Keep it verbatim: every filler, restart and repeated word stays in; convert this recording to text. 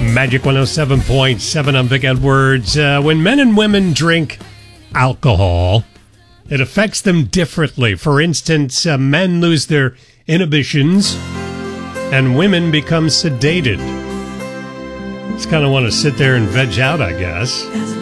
Magic one oh seven point seven, I'm Vic Edwards. Uh, when men and women drink alcohol, it affects them differently. For instance, uh, men lose their inhibitions and women become sedated. Just kind of want to sit there and veg out, I guess.